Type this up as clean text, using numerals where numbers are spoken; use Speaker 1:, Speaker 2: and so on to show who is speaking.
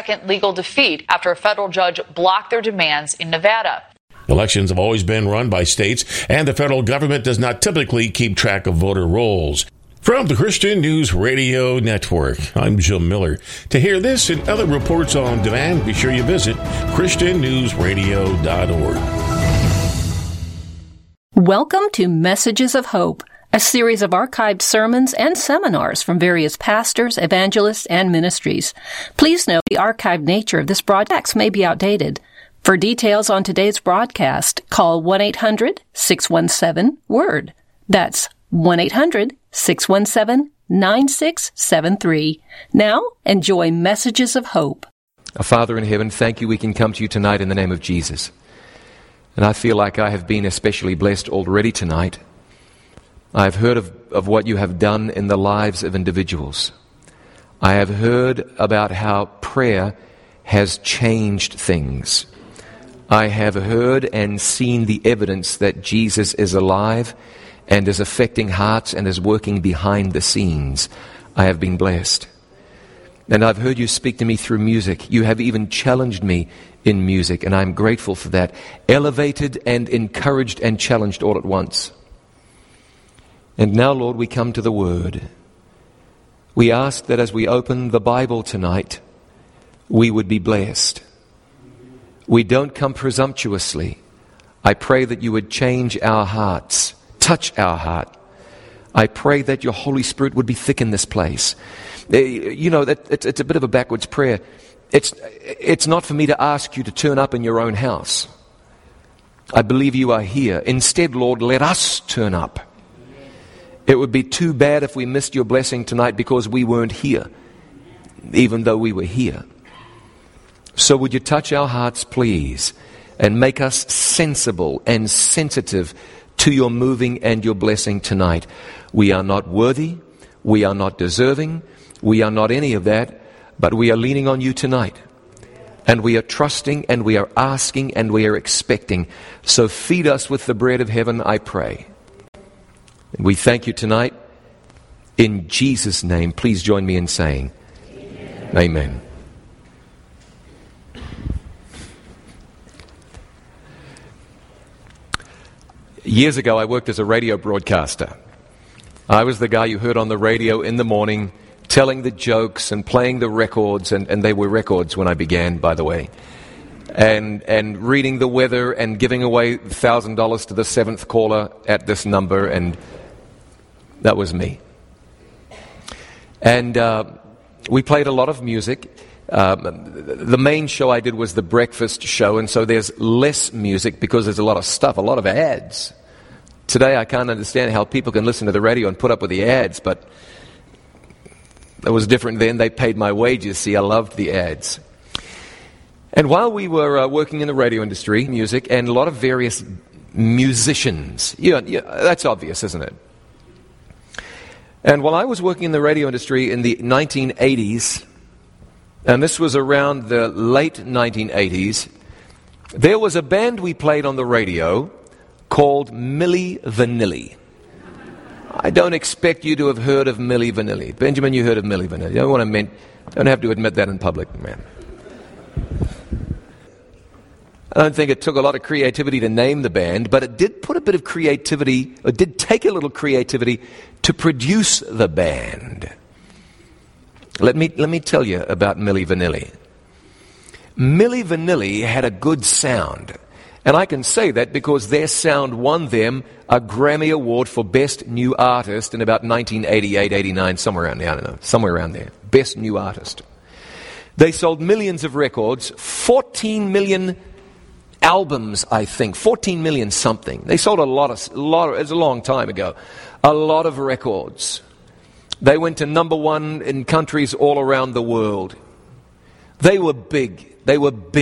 Speaker 1: second legal defeat after a federal judge blocked their demands in Nevada.
Speaker 2: Elections have always been run by states, and the federal government does not typically keep track of voter rolls. From the Christian News Radio Network, I'm Jim Miller. To hear this and other reports on demand, be sure you visit ChristianNewsRadio.org.
Speaker 3: Welcome to Messages of Hope, a series of archived sermons and seminars from various pastors, evangelists, and ministries. Please note the archived nature of this broadcast may be outdated. For details on today's broadcast, call 1-800-617-WORD. That's 1-800-617-9673. Now, enjoy Messages of Hope.
Speaker 4: Our Father in heaven, thank you we can come to you tonight in the name of Jesus. And I feel like I have been especially blessed already tonight. I have heard of what you have done in the lives of individuals. I have heard about how prayer has changed things. I have heard and seen the evidence that Jesus is alive and is affecting hearts and is working behind the scenes. I have been blessed. And I've heard you speak to me through music. You have even challenged me in music, and I'm grateful for that. Elevated and encouraged and challenged all at once. And now, Lord, we come to the Word. We ask that as we open the Bible tonight, we would be blessed. We don't come presumptuously. I pray that you would change our hearts, touch our heart. I pray that your Holy Spirit would be thick in this place. You know, that it's a bit of a backwards prayer. It's not for me to ask you to turn up in your own house. I believe you are here. Instead, Lord, let us turn up. It would be too bad if we missed your blessing tonight because we weren't here, even though we were here. So would you touch our hearts, please, and make us sensible and sensitive to your moving and your blessing tonight. We are not worthy, we are not deserving, we are not any of that, but we are leaning on you tonight. And we are trusting, and we are asking, and we are expecting. So feed us with the bread of heaven, I pray. And we thank you tonight. In Jesus' name, please join me in saying, Amen. Amen. Years ago, I worked as a radio broadcaster. I was the guy you heard on the radio in the morning, telling the jokes and playing the records, and they were records when I began, by the way, and reading the weather and giving away $1,000 to the seventh caller at this number, and that was me. And we played a lot of music. The main show I did was the breakfast show, and so there's less music because there's a lot of stuff, a lot of ads. Today I can't understand how people can listen to the radio and put up with the ads, but it was different then. They paid my wages. See, I loved the ads. And while we were working in the radio industry, music, and a lot of various musicians, yeah, that's obvious, isn't it? And while I was working in the radio industry in the 1980s, and this was around the late 1980s, there was a band we played on the radio called Milli Vanilli. I don't expect you to have heard of Milli Vanilli. Benjamin, you heard of Milli Vanilli. Don't have to admit that in public, man. I don't think it took a lot of creativity to name the band, but it did put a bit of creativity, it did take a little creativity to produce the band. Let me tell you about Milli Vanilli. Milli Vanilli had a good sound. And I can say that because their sound won them a Grammy Award for Best New Artist in about 1988, 89, somewhere around there. I don't know, somewhere around there. Best New Artist. They sold millions of records, 14 million albums, I think, 14 million something. They sold a lot of, it's a long time ago, a lot of records. They went to number one in countries all around the world. They were big. They were big.